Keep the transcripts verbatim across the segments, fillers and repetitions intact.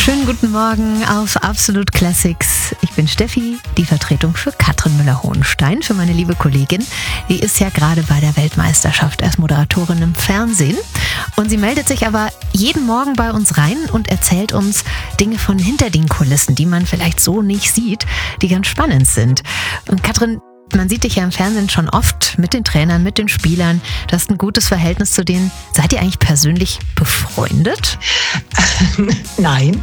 Schönen guten Morgen auf Absolut Classics. Ich bin Steffi, die Vertretung für Katrin Müller-Hohenstein, für meine liebe Kollegin. Die ist ja gerade bei der Weltmeisterschaft als Moderatorin im Fernsehen. Und sie meldet sich aber jeden Morgen bei uns rein und erzählt uns Dinge von hinter den Kulissen, die man vielleicht so nicht sieht, die ganz spannend sind. Und Katrin, man sieht dich ja im Fernsehen schon oft mit den Trainern, mit den Spielern. Du hast ein gutes Verhältnis zu denen. Seid ihr eigentlich persönlich befreundet? Nein.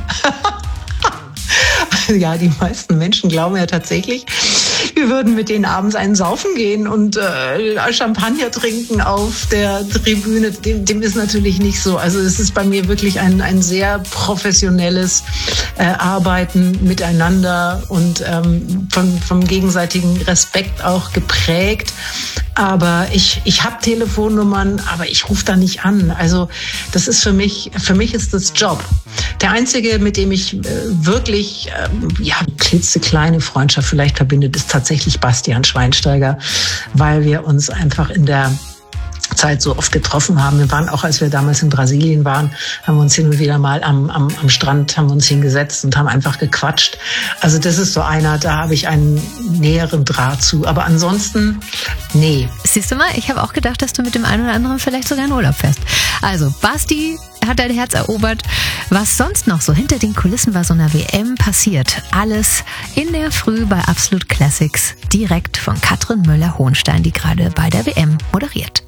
Ja, die meisten Menschen glauben ja tatsächlich, wir würden mit denen abends einen saufen gehen und äh, Champagner trinken auf der Tribüne. Dem, dem ist natürlich nicht so. Also es ist bei mir wirklich ein, ein sehr professionelles äh, Arbeiten miteinander und ähm, von, vom gegenseitigen Respekt auch geprägt. Aber ich, ich habe Telefonnummern, aber ich rufe da nicht an. Also das ist für mich, für mich ist das Job. Der einzige, mit dem ich äh, wirklich äh, ja, klitzekleine Freundschaft vielleicht verbindet, ist tatsächlich Bastian Schweinsteiger, weil wir uns einfach in der Zeit so oft getroffen haben. Wir waren auch, als wir damals in Brasilien waren, haben wir uns hin und wieder mal am, am, am Strand haben wir uns hingesetzt und haben einfach gequatscht. Also das ist so einer, da habe ich einen näheren Draht zu. Aber ansonsten, nee. Siehst du mal, ich habe auch gedacht, dass du mit dem einen oder anderen vielleicht sogar in Urlaub fährst. Also, Basti hat dein Herz erobert. Was sonst noch so hinter den Kulissen bei so einer W M passiert, alles in der Früh bei Absolut Classics, direkt von Katrin Müller-Hohenstein, die gerade bei der W M moderiert.